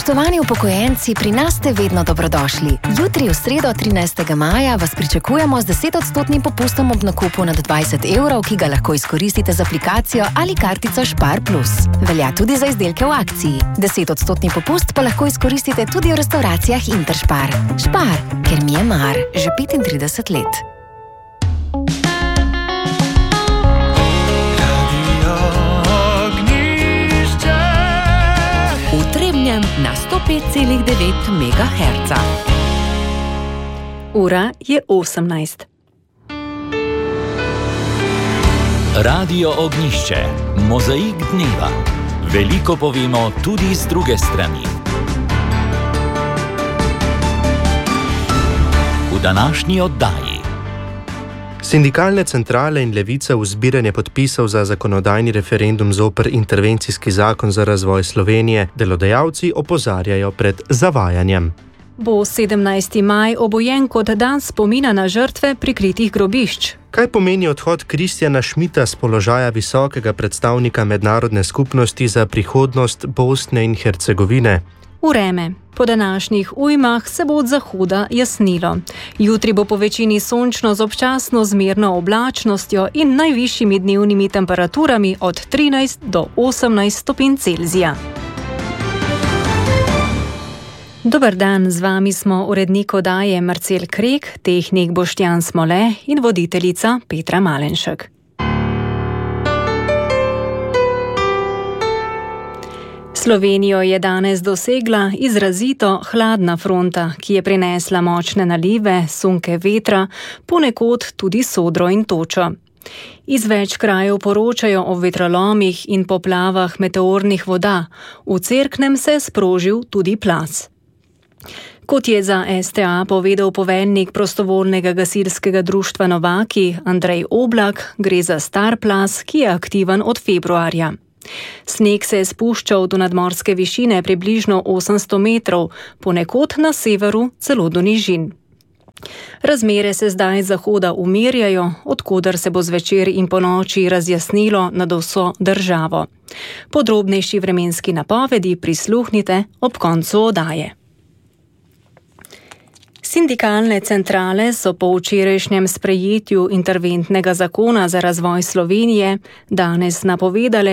Spoštovani upokojenci, pri nas ste vedno dobrodošli. Jutri v sredo 13. maja vas pričakujemo z 10% popustom ob nakupu nad 20 evrov, ki ga lahko izkoristite z aplikacijo ali kartico Spar Plus. Velja tudi za izdelke v akciji. 10% popust pa lahko izkoristite tudi v restauracijah Interspar. Spar, ker mi je mar, že 35 let. Na 105,9 MHz. Ura je 18. Radio Ognjišče. Mozaik dneva. Veliko povemo tudi z druge strani. V današnji oddaji. Sindikalne centrale in Levica v zbiranje podpisov za zakonodajni referendum zoper intervencijski zakon za razvoj Slovenije delodajalci opozarjajo pred zavajanjem. Bo 17. maj obojen kot dan spomina na žrtve prikritih grobišč. Kaj pomeni odhod Kristjana Schmidta z položaja visokega predstavnika mednarodne skupnosti za prihodnost Bosne in Hercegovine? Vreme. Po današnjih ujmah se bo od zahoda jasnilo. Jutri bo po večini sončno z občasno zmerno oblačnostjo in najvišjimi dnevnimi temperaturami od 13 do 18 stopinj Celzija. Dober dan, z vami smo urednik oddaje Marcel Krek, tehnik Boštjan Smole in voditeljica Petra Malenšek. Slovenijo je danes dosegla izrazito hladna fronta, ki je prinesla močne nalive, sunke vetra, ponekod tudi sodro in točo. Iz več krajev poročajo o vetrolomih in poplavah meteornih voda. V Cerknem se je sprožil tudi plaz. Kot je za STA povedal poveljnik prostovoljnega gasilskega društva Novaki Andrej Oblak, gre za star plaz, ki je aktiven od februarja. Sneg se je spuščal do nadmorske višine približno 800 metrov, ponekod na severu celo do nižin. Razmere se zdaj z zahoda umirjajo, od koder se bo zvečer in ponoči razjasnilo nad vso državo. Podrobnejši vremenski napovedi prisluhnite ob koncu oddaje. Sindikalne centrale so po včerajšnjem sprejetju interventnega zakona za razvoj Slovenije danes napovedale